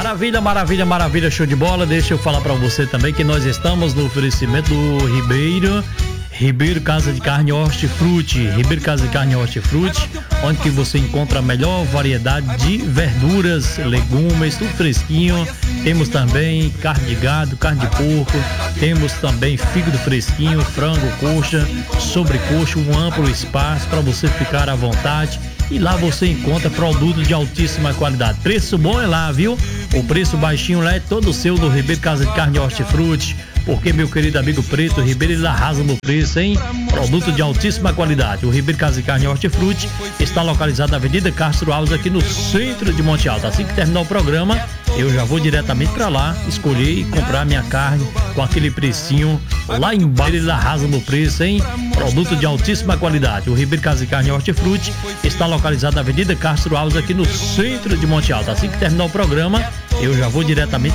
Maravilha, maravilha, maravilha, show de bola. Deixa eu falar pra você também que nós estamos no oferecimento do Ribeiro Casa de Carne Hortifruti, Ribeiro Casa de Carne Hortifruti, onde que você encontra a melhor variedade de verduras, legumes, tudo fresquinho. Temos também carne de gado, carne de porco, temos também fígado fresquinho, frango, coxa, sobrecoxa, um amplo espaço para você ficar à vontade. E lá você encontra produtos de altíssima qualidade. Preço bom é lá, viu? O preço baixinho lá é todo seu do Ribeiro Casa de Carne Hortifruti. Porque, meu querido amigo Preto, o Ribeiro, ele arrasa no preço, hein? Produto de altíssima qualidade. O Ribeiro Casa de Carne Hortifruti está localizado na Avenida Castro Alves, aqui no centro de Monte Alto. Assim que terminar o programa, eu já vou diretamente para lá, escolher e comprar minha carne com aquele precinho lá embaixo. Ele arrasa no preço, hein? Produto de altíssima qualidade. O Ribeiro Casa de Carne Hortifruti está localizado na Avenida Castro Alves, aqui no centro de Monte Alto. Assim que terminar o programa, eu já vou diretamente